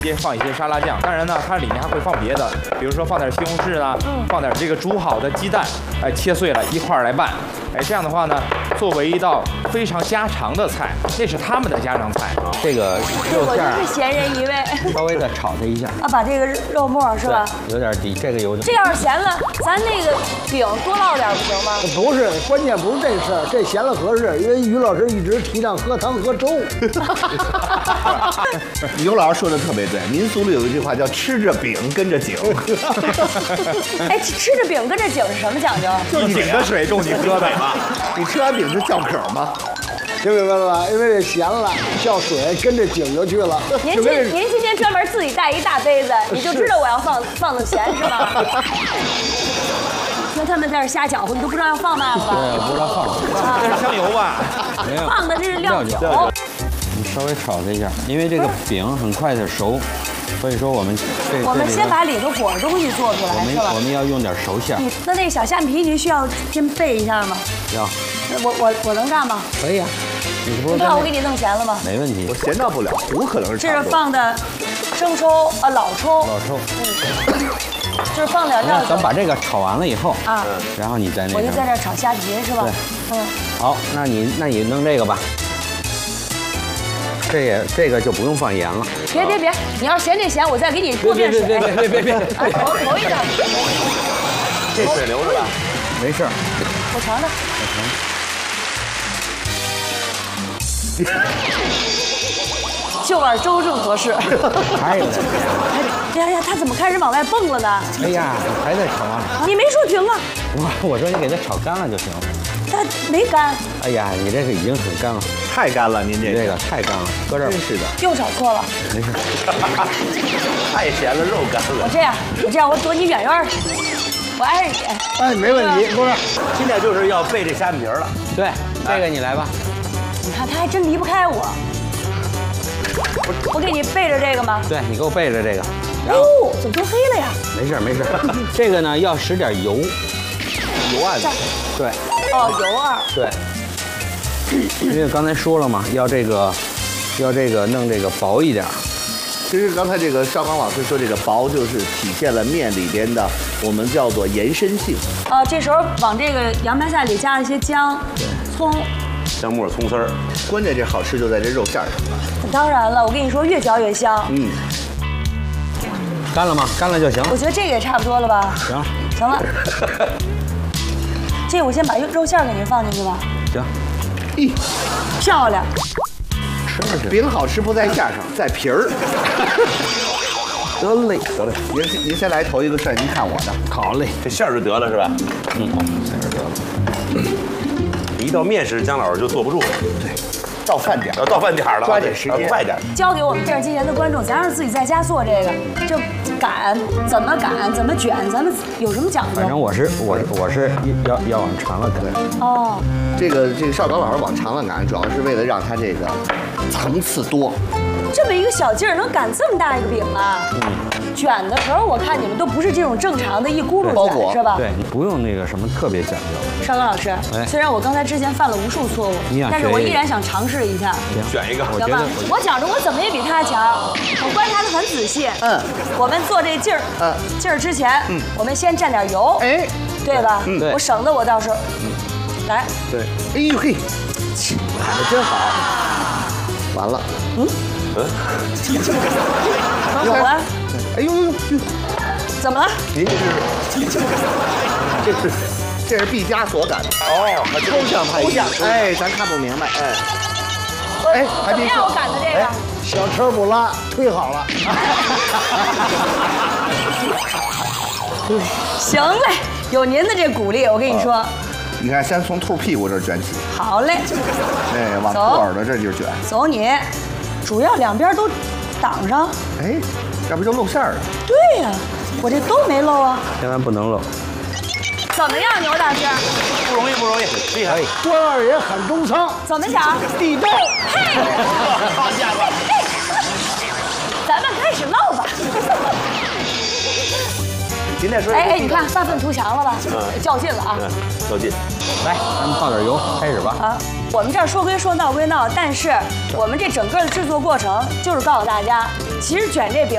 放一些沙拉酱，当然呢，它里面还会放别的，比如说放点西红柿啊，放点这个煮好的鸡蛋，哎，切碎了一块儿来拌，哎，这样的话呢，作为一道非常家常的菜，那是他们的家常菜。 这个肉我馅儿就是闲人一位。 稍微的炒它一下， 啊，把这个肉末是吧？ 有点低，这个有点。 这要是咸了，咱那个饼多烙点不行吗？ 不是，关键不是这事儿，这咸了合适，因为于老师一直提倡喝汤喝粥。 牛老师说的特别对，民俗里有一句话叫“吃着饼跟着井”。 哎，吃着饼跟着井是什么讲究？ 就井的水够你喝的，你吃完饼就叫口吗？ 听明白了吧？因为这咸了，叫水跟着井就去了。 您今天专门自己带一大杯子，你就知道我要放的咸是吗？那他们在这瞎搅和，你都不知道要放嘛了吧？ 对，不知道放什么。 这是香油吧？ 没有， 放的这是料酒。 你稍微炒它一下，因为这个饼很快的熟，所以说我们我们先把里头裹的东西做出来，是吧我？们要用点熟馅。 那个小橡皮，您需要先备一下吗？ 要， 我能干吗？ 可以啊。你不是你怕我给你弄咸了吗？ 没问题我。咸到不了，糊可能是这是差不多。 放的生抽啊，老抽， 老抽， 就是放点料酒。 咱把这个炒完了以后啊， 然后你再那我就在个。 这炒虾皮是吧？ 对好，那你弄这个吧。这个就不用放盐了。 别，你要是嫌这咸，我再给你多变水。 别， 哎，投一点。 这水流着吧？ 没事儿。 我尝尝。就碗粥正合适。 还有点咸。 哎呀，它怎么开始往外蹦了呢？ 哎呀，你还在炒啊？ 你没说停啊？ 我说你给它炒干了就行了。 它没干， 哎呀，你这个已经很干了， 太干了，您这这个太干了，搁这儿真是的， 又炒错了。 没事。 太咸了，肉干了。 我这样，我躲你远远的。我挨着你。 哎，没问题，不是。 现在就是要备这虾米皮儿了。 对，这个你来吧。 你看他还真离不开我。我给你备着这个吗？ 对，你给我备着这个。 哎呦，怎么都黑了呀？ 没事。这个呢要使点油。 油案子。 对。 哦，油啊。 对。因为刚才说了嘛，要这个弄这个薄一点。 其实刚才这个邵刚老师说这个薄，就是体现了面里边的我们叫做延伸性。 这时候往这个洋白菜里加了一些姜、葱。 姜末、葱丝儿，关键这好吃就在这肉馅儿上。 当然了，我跟你说，越嚼越香。 干了吗？干了就行。 我觉得这个也差不多了吧？行了。这我先把肉馅给您放进去吧。 行。 咦， 漂亮。 饼好吃不在馅上，在皮儿。 得嘞， 您先来头一个馅，您看我的。 好嘞， 这馅儿就得了是吧？ 馅儿得了。 一到面食，姜老师就坐不住了。 对，到饭点要到饭点了， 抓紧时间， 快点。 交给我们电视机前的观众，咱要是自己在家做这个，这擀怎么擀，怎么卷，咱们有什么讲究？ 反正我是要往长了擀。 哦， 这个邵刚老师往长了擀，主要是为了让它这个层次多。 这么一个小劲儿能擀这么大一个饼啊？卷的时候我看你们都不是这种正常的一咕噜包裹卷是吧？ 对，你不用那个什么特别讲究。 邵刚老师，虽然我刚才之前犯了无数错误，但是我依然想尝试一下。 选一个， 行吧，我觉着我怎么也比他强，我观察得很仔细。我们做这劲儿之前，我们先蘸点油， 哎， 对吧？ 对我省得我到时候，来， 对，哎呦嘿，擀的真好。完了， 有啊， 哎呦呦呦， 怎么了？ 您这是毕加索擀的哦，抽象派一样，哎，咱看不明白，哎，还别说怎么样？我擀的这个。 小车不拉，推好了。 行嘞，有您的这鼓励，我跟你说， 你看，先从兔屁股这儿卷起， 好嘞， 哎，往兔耳朵这儿就卷， 走你，主要两边都挡上。 哎，这不就露馅儿了？ 对呀，我这都没漏啊。 千万不能漏。 怎么样，牛大师？ 不容易，厉害。 关二爷喊中仓， 怎么想？ 地道。 嘿， 好家伙！ 咱们开始唠吧。 您再说， 哎，你看发愤图强了吧？较劲了啊！ 较劲。 来，咱们倒点油，开始吧。 啊，我们这儿说归说，闹归闹，但是我们这整个的制作过程就是告诉大家，其实卷这饼。